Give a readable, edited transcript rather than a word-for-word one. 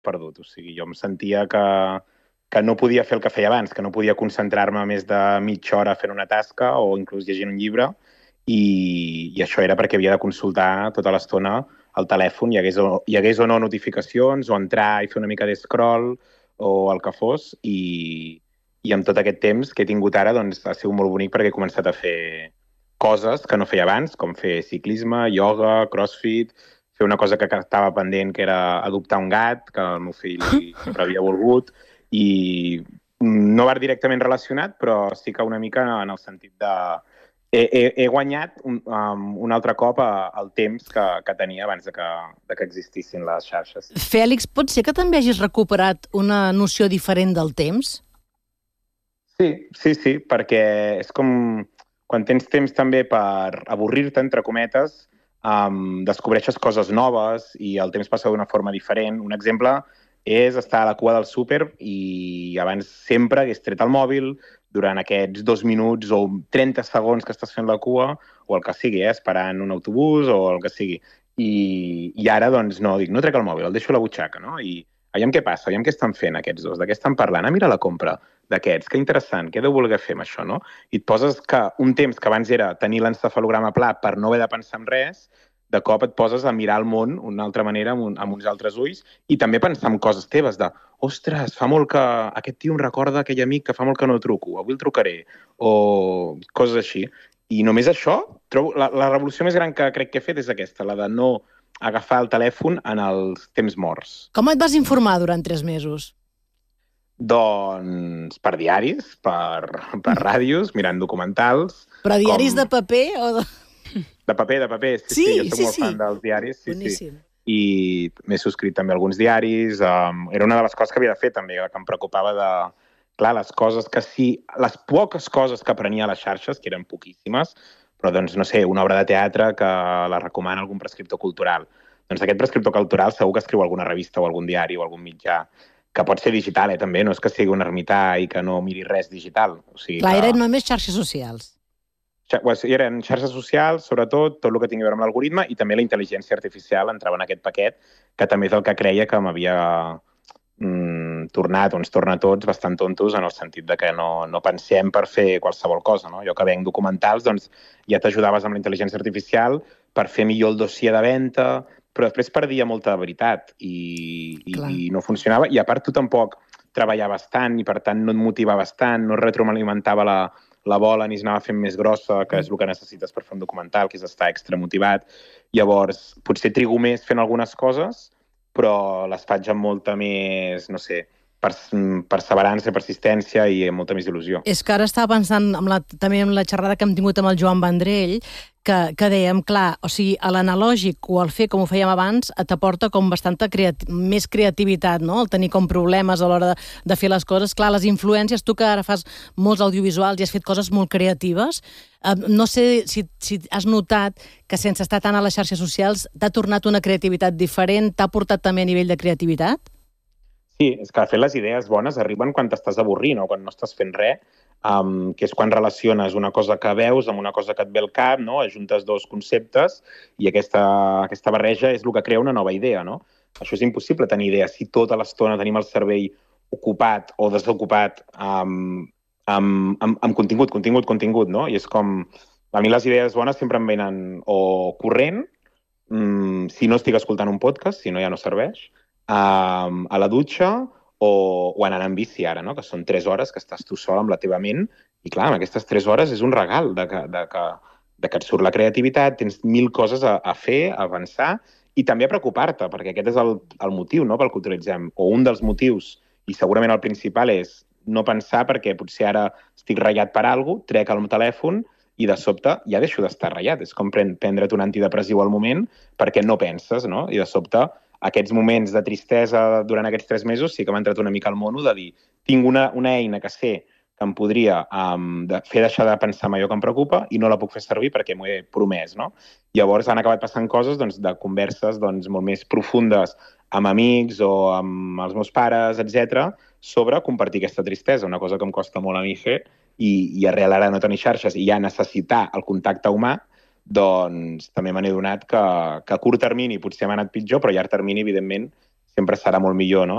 perdut. O sigui, jo em sentia que no podia fer el que feia abans, que no podia concentrar-me més de mitja hora fent una tasca o inclús llegint un llibre, i això era perquè havia de consultar tota l'estona el telèfon, hi hagués o no notificacions, o entrar i fer una mica d'escroll, o el que fos, i amb tot aquest temps que he tingut ara doncs, ha sigut molt bonic perquè he començat a fer coses que no feia abans, com fer ciclisme, ioga, crossfit, fer una cosa que estava pendent, que era adoptar un gat, que el meu fill sempre havia volgut, i no va directament relacionat, però sí que una mica en el sentit de... He guanyat un altre cop el temps que tenia abans de que existissin les xarxes. Fèlix, pot ser que també hagis recuperat una noció diferent del temps? Sí, perquè és com quan tens temps també per avorrir-te, entre cometes, descobreixes coses noves i el temps passa d'una forma diferent. Un exemple és estar a la cua del súper i abans sempre hagués tret el mòbil durant aquests 2 minuts o 30 segons que estàs fent la cua o el que sigui, esperant un autobús o el que sigui. I ara, doncs, no, dic, no trec el mòbil, el deixo a la butxaca, no? I aviam què passa, aviam què estan fent aquests dos, de què estan parlant, mira la compra d'aquests, que interessant, què deu voler fer amb això, no? I et poses que un temps que abans era tenir l'encefalograma pla per no haver de pensar en res, de cop et poses a mirar el món d'una altra manera, amb uns altres ulls, i també pensar en coses teves, de, ostres, fa molt que aquest tio em recorda aquell amic que fa molt que no truco, avui el trucaré, o coses així. I només això, trobo, la revolució més gran que crec que he fet és aquesta, la de no agafar el telèfon en els temps morts. Com et vas informar durant 3 mesos? Doncs per diaris, per ràdios, mirant documentals... Però diaris de paper o de... De paper, sí, jo soc molt fan dels diaris, sí. I m'he subscrit també a alguns diaris. Era una de les coses que havia de fer també, que em preocupava de... Clar, les coses que sí... Les poques coses que aprenia a les xarxes, que eren poquíssimes, però, doncs, no sé, una obra de teatre que la recomana algun prescriptor cultural. Doncs aquest prescriptor cultural segur que escriu alguna revista o algun diari o algun mitjà, que pot ser digital, també, no és que sigui un ermità i que no miri res digital. O sigui, clar, eren només xarxes socials. Eren xarxes socials, sobretot, tot el que tingui a veure amb l'algoritme, i també la intel·ligència artificial entrava en aquest paquet, que també és el que creia que m'havia tornat, o ens torna a tots bastant tontos, en el sentit de que no pensem per fer qualsevol cosa, no? Jo que venc documentals, doncs ja t'ajudaves amb la intel·ligència artificial per fer millor el dossier de venda, però després perdia molta veritat i no funcionava, i a part tu tampoc treballaves tant i per tant no et motivaves tant, no retroalimentava la bola ni s'anava fent més grossa, que és el que necessites per fer un documental, que és estar extramotivat. Llavors, potser trigo més fent algunes coses, però les faig amb molta més, no sé, perseverança, persistència i amb molta més il·lusió. És que ara estava pensant també en la xerrada que hem tingut amb el Joan Vendrell, que dèiem, clar, o sigui, l'analògic o el fer com ho fèiem abans t'aporta com bastanta més creativitat, no? El tenir com problemes a l'hora de fer les coses. Clar, les influències, tu que ara fas molts audiovisuals i has fet coses molt creatives, no sé si has notat que sense estar tant a les xarxes socials t'ha tornat una creativitat diferent, t'ha portat també a nivell de creativitat? Sí, és que de fet les idees bones arriben quan t'estàs avorrint o quan no estàs fent res, que és quan relaciones una cosa que veus amb una cosa que et ve al cap, no? Ajuntes dos conceptes i aquesta barreja és el que crea una nova idea, no? Això és impossible tenir idees si tota l'estona tenim el cervell ocupat o desocupat amb contingut, no? I és com... A mi les idees bones sempre em venen o corrent, si no estic escoltant un podcast, si no ja no serveix, a la dutxa o anant en bici ara, no? Que són 3 hores que estàs tu sol amb la teva ment i clar, en aquestes 3 hores és un regal de que et surt la creativitat, tens 1000 coses a fer, a avançar i també a preocupar-te, perquè aquest és el motiu, no?, pel que utilitzem, o un dels motius, i segurament el principal és no pensar perquè potser ara estic ratllat per alguna cosa, trec el telèfon i de sobte ja deixo d'estar ratllat. És com prendre't un antidepressiu al moment perquè no penses, no? I de sobte aquests moments de tristesa durant aquests 3 mesos sí que m'ha entrat una mica al mono de dir tinc una eina que sé que em podria fer deixar de pensar en allò que em preocupa i no la puc fer servir perquè m'ho he promès, no? Llavors han acabat passant coses de converses molt més profundes amb amics o amb els meus pares, etc, sobre compartir aquesta tristesa, una cosa que em costa molt a mi fer i arrel ara no tenir xarxes i ja necessitar el contacte humà, doncs també me n'he donat que a curt termini potser m'ha anat pitjor, però a llarg termini, evidentment, sempre serà molt millor, no?